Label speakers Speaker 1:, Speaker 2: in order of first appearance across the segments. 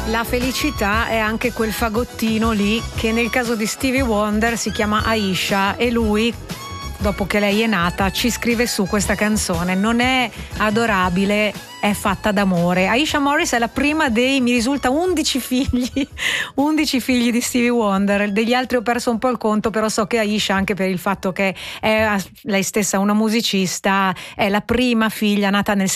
Speaker 1: La felicità è anche quel fagottino lì che nel caso di Stevie Wonder si chiama Aisha, e lui, dopo che lei è nata, ci scrive su questa canzone. Non è adorabile, è fatta d'amore. Aisha Morris è la prima dei, mi risulta, 11 figli 11 figli di Stevie Wonder. Degli altri ho perso un po' il conto, però so che Aisha, anche per il fatto che è lei stessa una musicista, è la prima figlia nata nel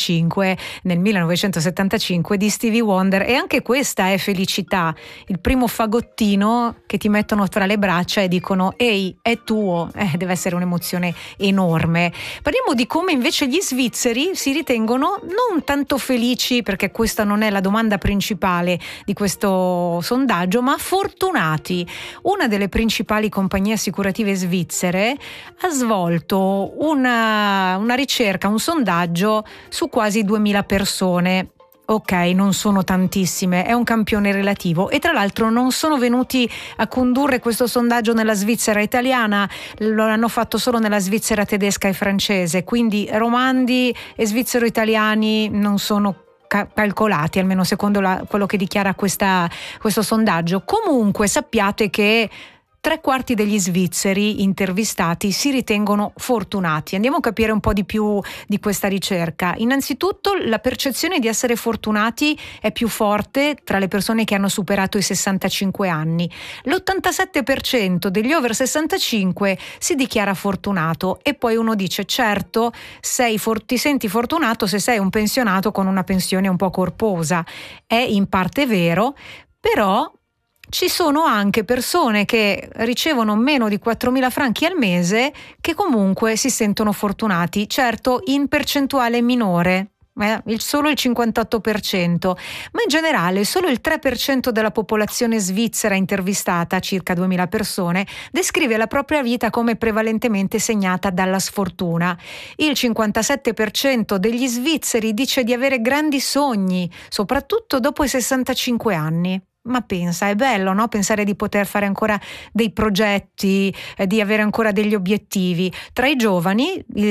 Speaker 1: 1975 di Stevie Wonder, e anche questa è felicità, il primo fagottino che ti mettono tra le braccia e dicono ehi, è tuo. Deve essere un'emozione enorme. Parliamo di come invece gli svizzeri si ritengono non tanto felici, perché questa non è la domanda principale di questo sondaggio, ma fortunati. Una delle principali compagnie assicurative svizzere ha svolto una ricerca, un sondaggio su quasi 2000 persone. Ok, non sono tantissime, è un campione relativo, e tra l'altro non sono venuti a condurre questo sondaggio nella Svizzera italiana, lo hanno fatto solo nella Svizzera tedesca e francese, quindi romandi e svizzero-italiani non sono calcolati, almeno secondo quello che dichiara questo sondaggio. Comunque sappiate che 3/4 degli svizzeri intervistati si ritengono fortunati. Andiamo a capire un po' di più di questa ricerca. Innanzitutto, la percezione di essere fortunati è più forte tra le persone che hanno superato i 65 anni. L'87% degli over 65 si dichiara fortunato, e poi uno dice: certo, ti senti fortunato se sei un pensionato con una pensione un po' corposa. È in parte vero, però ci sono anche persone che ricevono meno di 4.000 franchi al mese che comunque si sentono fortunati, certo in percentuale minore, solo il 58%, ma in generale solo il 3% della popolazione svizzera intervistata, circa 2.000 persone, descrive la propria vita come prevalentemente segnata dalla sfortuna. Il 57% degli svizzeri dice di avere grandi sogni, soprattutto dopo i 65 anni. Ma pensa, è bello, no? Pensare di poter fare ancora dei progetti, di avere ancora degli obiettivi. Tra i giovani il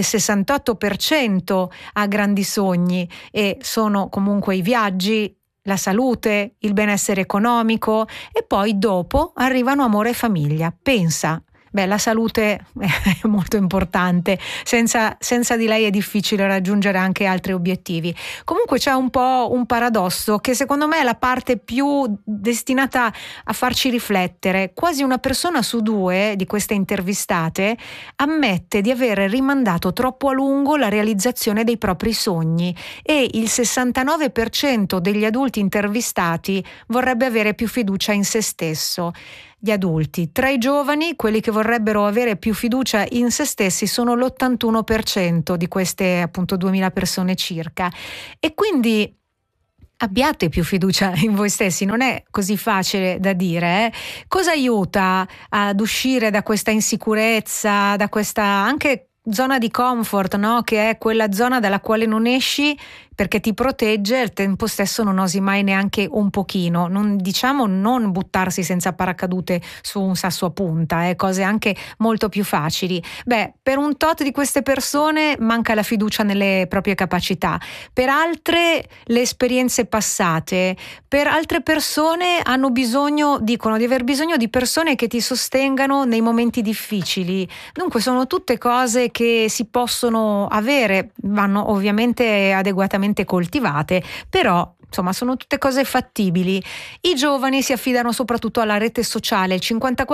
Speaker 1: 68% ha grandi sogni, e sono comunque i viaggi, la salute, il benessere economico, e poi dopo arrivano amore e famiglia. Pensa. La salute è molto importante, senza di lei è difficile raggiungere anche altri obiettivi. Comunque c'è un po' un paradosso che secondo me è la parte più destinata a farci riflettere. Quasi una persona su due di queste intervistate ammette di aver rimandato troppo a lungo la realizzazione dei propri sogni, e il 69% degli adulti intervistati vorrebbe avere più fiducia in se stesso. Gli adulti. Tra i giovani, quelli che vorrebbero avere più fiducia in se stessi sono l'81% di queste appunto 2000 persone circa. E quindi abbiate più fiducia in voi stessi, non è così facile da dire. Cosa aiuta ad uscire da questa insicurezza, da questa anche zona di comfort, no? Che è quella zona dalla quale non esci perché ti protegge, al tempo stesso non osi mai neanche un pochino. Non buttarsi senza paracadute su un sasso a punta, cose anche molto più facili. Per un tot di queste persone manca la fiducia nelle proprie capacità, per altre le esperienze passate, per altre persone dicono di aver bisogno di persone che ti sostengano nei momenti difficili. Dunque sono tutte cose che si possono avere, vanno ovviamente adeguatamente coltivate, però insomma sono tutte cose fattibili. I giovani si affidano soprattutto alla rete sociale. Il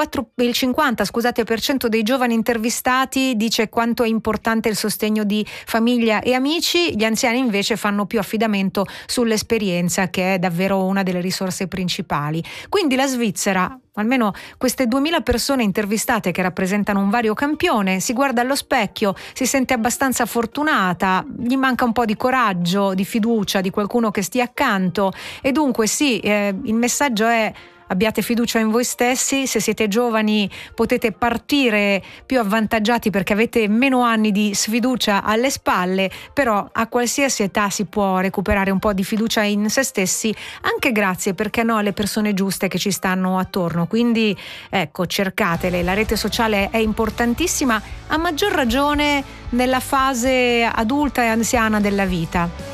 Speaker 1: 50% dei giovani intervistati dice quanto è importante il sostegno di famiglia e amici. Gli anziani invece fanno più affidamento sull'esperienza, che è davvero una delle risorse principali. Quindi la Svizzera, almeno queste 2000 persone intervistate che rappresentano un vario campione, si guarda allo specchio, si sente abbastanza fortunata, gli manca un po' di coraggio, di fiducia, di qualcuno che stia accanto, e dunque sì, il messaggio è: abbiate fiducia in voi stessi. Se siete giovani potete partire più avvantaggiati perché avete meno anni di sfiducia alle spalle, però a qualsiasi età si può recuperare un po' di fiducia in se stessi, anche grazie, perché no, alle persone giuste che ci stanno attorno. Quindi ecco, cercatele, la rete sociale è importantissima, a maggior ragione nella fase adulta e anziana della vita.